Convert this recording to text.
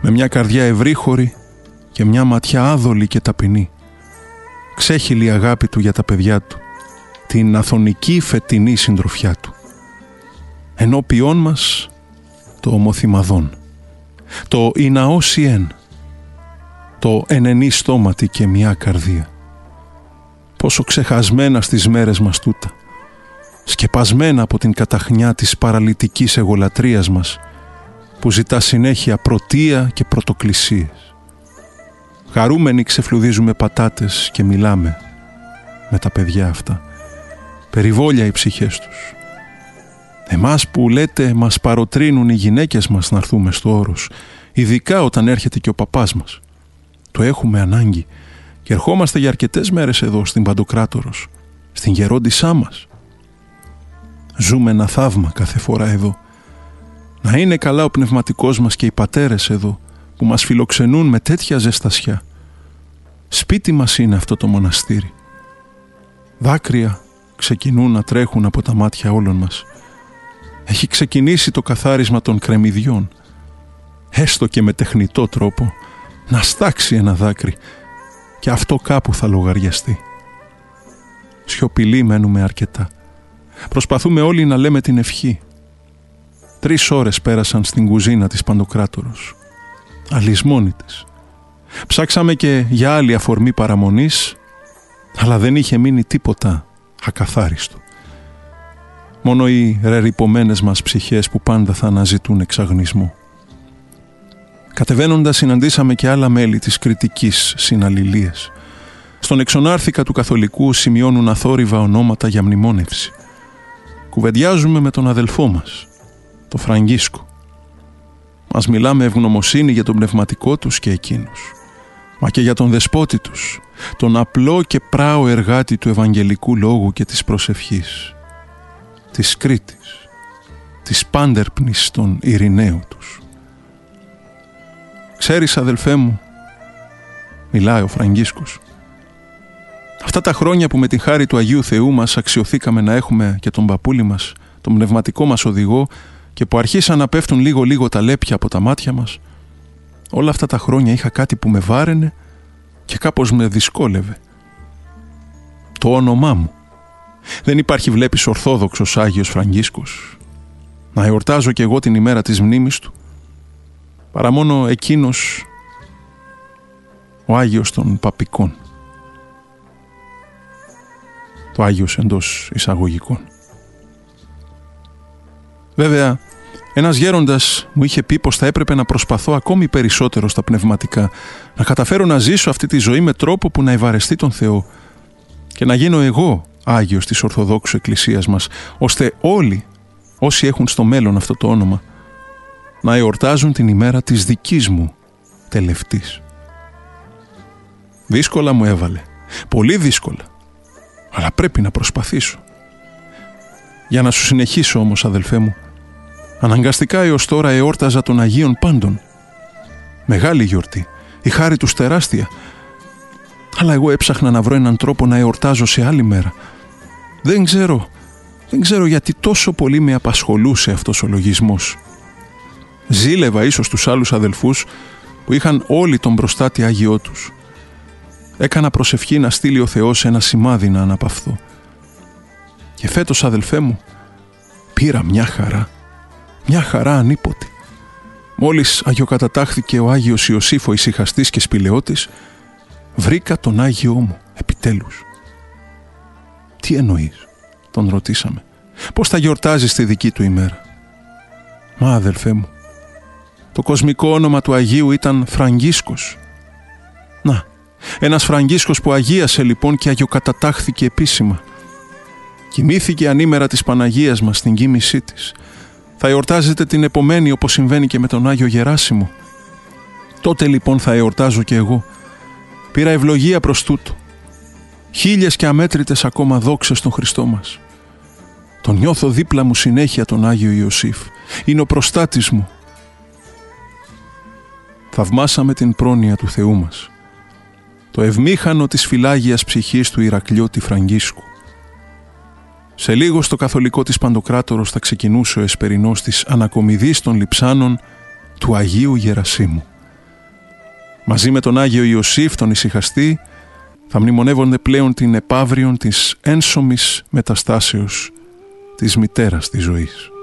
με μια καρδιά ευρύχωρη και μια ματιά άδολη και ταπεινή. Ξέχυλη η αγάπη του για τα παιδιά του, την αθωνική φετινή συντροφιά του. Ενώπιόν μας το ομοθυμαδόν, το Ιναόσιεν, το ενενή στόματι και μια καρδία. Πόσο ξεχασμένα στις μέρες μας τούτα, σκεπασμένα από την καταχνιά της παραλυτικής εγωλατρίας μας, που ζητά συνέχεια πρωτεία και πρωτοκλησίες. Χαρούμενοι ξεφλουδίζουμε πατάτες και μιλάμε με τα παιδιά αυτά. Περιβόλια οι ψυχές τους. Εμάς που λέτε μας παροτρύνουν οι γυναίκες μας να έρθουμε στο όρος, ειδικά όταν έρχεται και ο παπάς μας. Το έχουμε ανάγκη και ερχόμαστε για αρκετές μέρες εδώ στην Παντοκράτορος, στην γερόντισά μας. Ζούμε ένα θαύμα κάθε φορά εδώ. Να είναι καλά ο πνευματικός μας και οι πατέρες εδώ που μας φιλοξενούν με τέτοια ζεστασιά. Σπίτι μας είναι αυτό το μοναστήρι. Δάκρυα ξεκινούν να τρέχουν από τα μάτια όλων μας. Έχει ξεκινήσει το καθάρισμα των κρεμμυδιών. Έστω και με τεχνητό τρόπο να στάξει ένα δάκρυ και αυτό κάπου θα λογαριαστεί. Σιωπηλοί μένουμε αρκετά. Προσπαθούμε όλοι να λέμε την ευχή. 3 ώρες πέρασαν στην κουζίνα της Παντοκράτορος. Αλυσμόνητες. Ψάξαμε και για άλλη αφορμή παραμονής, αλλά δεν είχε μείνει τίποτα ακαθάριστο. Μόνο οι ρερυπωμένες μας ψυχές που πάντα θα αναζητούν εξαγνισμό. Κατεβαίνοντας συναντήσαμε και άλλα μέλη της κριτικής συναλληλίας. Στον εξονάρθηκα του Καθολικού σημειώνουν αθόρυβα ονόματα για μνημόνευση. Κουβεντιάζουμε με τον αδελφό μας, το Φραγκίσκο. Μας μιλάμε ευγνωμοσύνη για τον πνευματικό τους και εκείνους, μα και για τον δεσπότη τους, τον απλό και πράο εργάτη του Ευαγγελικού Λόγου και της προσευχής, της Κρήτης, της πάντερπνης των Ειρηναίου τους. «Ξέρεις, αδελφέ μου», μιλάει ο Φραγκίσκος, «αυτά τα χρόνια που με τη χάρη του Αγίου Θεού μας αξιωθήκαμε να έχουμε και τον παππούλη μας, τον πνευματικό μας οδηγό, και που αρχίσαν να πέφτουν λίγο-λίγο τα λέπια από τα μάτια μας, όλα αυτά τα χρόνια είχα κάτι που με βάραινε και κάπως με δυσκόλευε. Το όνομά μου. Δεν υπάρχει, βλέπεις, ορθόδοξος Άγιος Φραγκίσκος. Να εορτάζω κι εγώ την ημέρα της μνήμης του, παρά μόνο εκείνος ο Άγιος των Παπικών. Το Άγιος εντός εισαγωγικών. Βέβαια, ένας γέροντας μου είχε πει πως θα έπρεπε να προσπαθώ ακόμη περισσότερο στα πνευματικά, να καταφέρω να ζήσω αυτή τη ζωή με τρόπο που να ευαρεστεί τον Θεό και να γίνω εγώ Άγιος της Ορθοδόξου Εκκλησίας μας, ώστε όλοι όσοι έχουν στο μέλλον αυτό το όνομα να εορτάζουν την ημέρα της δικής μου τελευτής. Δύσκολα μου έβαλε, πολύ δύσκολα, αλλά πρέπει να προσπαθήσω. Για να σου συνεχίσω όμως, αδελφέ μου, αναγκαστικά έως τώρα εόρταζα των Αγίων πάντων. Μεγάλη γιορτή, η χάρη τους τεράστια, αλλά εγώ έψαχνα να βρω έναν τρόπο να εορτάζω σε άλλη μέρα. Δεν ξέρω γιατί τόσο πολύ με απασχολούσε αυτός ο λογισμός. Ζήλευα ίσως τους άλλους αδελφούς που είχαν όλοι τον μπροστάτη Άγιό τους. Έκανα προσευχή να στείλει ο Θεός ένα σημάδι να αναπαυθώ. Και φέτος, αδελφέ μου, πήρα μια χαρά ανίποτη. Μόλις αγιοκατατάχθηκε ο Άγιος Ιωσήφ ο ησυχαστής και σπηλαιώτης, βρήκα τον Άγιό μου, επιτέλους. «Τι εννοείς?» τον ρωτήσαμε. «Πώς θα γιορτάζεις τη δική του ημέρα?» «Μα, αδελφέ μου, το κοσμικό όνομα του Αγίου ήταν Φραγκίσκος. Να, ένας Φραγκίσκος που αγίασε λοιπόν και αγιοκατατάχθηκε επίσημα. Κοιμήθηκε ανήμερα της Παναγίας μας στην κοίμησή της. Θα εορτάζετε την επομένη όπως συμβαίνει και με τον Άγιο Γεράσιμο. Τότε λοιπόν θα εορτάζω και εγώ. Πήρα ευλογία προς τούτο. 1000 και αμέτρητες ακόμα δόξες στον Χριστό μας. Τον νιώθω δίπλα μου συνέχεια τον Άγιο Ιωσήφ. Είναι ο προστάτης μου». Θαυμάσαμε την πρόνοια του Θεού μας, το ευμήχανο της φυλάγιας ψυχής του Ηρακλειώτη Φραγκίσκου. Σε λίγο στο Καθολικό της Παντοκράτορος θα ξεκινούσε ο εσπερινός της ανακομιδής των λειψάνων του Αγίου Γερασίμου. Μαζί με τον Άγιο Ιωσήφ, τον ησυχαστή, θα μνημονεύονται πλέον την επαύριον της ένσωμης μεταστάσεως της μητέρας της ζωής.